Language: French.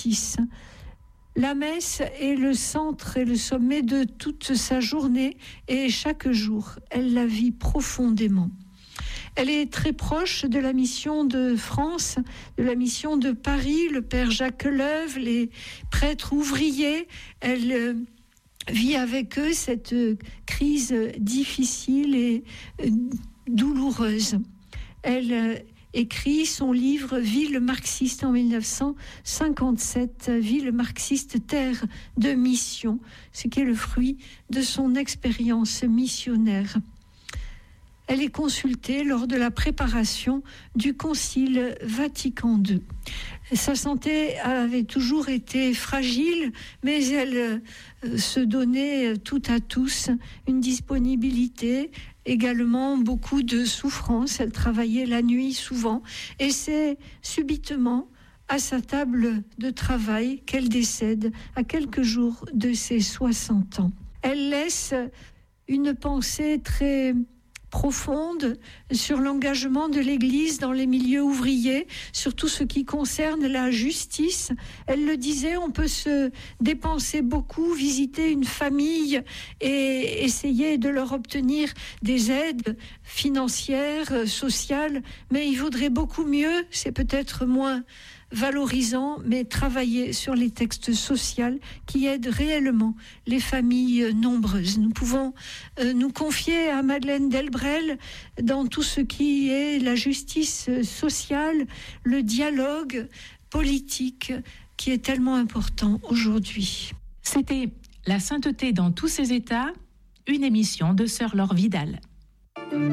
justice. La messe est le centre et le sommet de toute sa journée et chaque jour, elle la vit profondément. Elle est très proche de la mission de France, de la mission de Paris, le père Jacques Leuve, les prêtres ouvriers. Elle vit avec eux cette crise difficile et douloureuse. Elle écrit son livre « Ville marxiste » en 1957, « Ville marxiste, terre de mission », ce qui est le fruit de son expérience missionnaire. Elle est consultée lors de la préparation du Concile Vatican II. Sa santé avait toujours été fragile, mais elle se donnait tout à tous une disponibilité, également beaucoup de souffrance. Elle travaillait la nuit souvent et c'est subitement à sa table de travail qu'elle décède à quelques jours de ses 60 ans. Elle laisse une pensée très profonde sur l'engagement de l'Église dans les milieux ouvriers, sur tout ce qui concerne la justice. Elle le disait, on peut se dépenser beaucoup, visiter une famille et essayer de leur obtenir des aides financières, sociales, mais il vaudrait beaucoup mieux, c'est peut-être moins valorisant, mais travailler sur les textes sociaux qui aident réellement les familles nombreuses. Nous pouvons nous confier à Madeleine Delbrel dans tout ce qui est la justice sociale, le dialogue politique qui est tellement important aujourd'hui. C'était La sainteté dans tous ses états, une émission de Sœur Laure Vidal.